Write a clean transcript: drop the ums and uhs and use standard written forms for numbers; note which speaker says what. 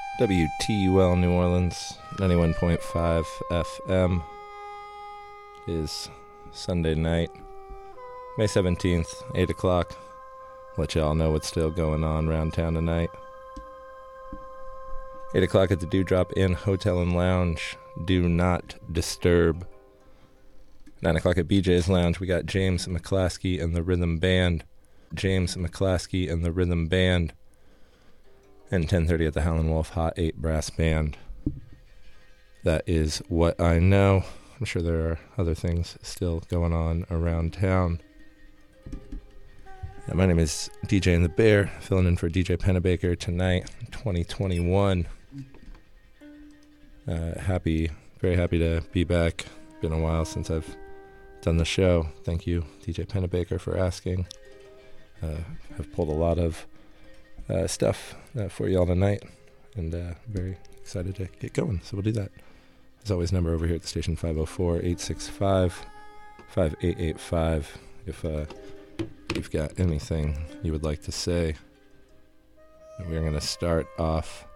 Speaker 1: WTUL New Orleans, 91.5 FM. It is Sunday night, May 17th, 8 o'clock. Let y'all know what's still going on around town tonight. 8 o'clock at the Dewdrop Inn Hotel and Lounge. Do not disturb. 9 o'clock at BJ's Lounge. We got James McClaskey and the Rhythm Band. James McClaskey and the Rhythm Band. And 10:30 at the Howlin' Wolf Hot 8 Brass Band. That is what I know. I'm sure there are other things still going on around town. My name is DJ and the Bear, filling in for DJ Pennebaker tonight, 2021. Very happy to be back. Been a while since I've done the show. Thank you, DJ Pennebaker, for asking. I've pulled a lot of stuff for y'all tonight, and very excited to get going, so we'll do that. As always, number over here at the station, 504-865-5885. If you've got anything you would like to say, we're going to start off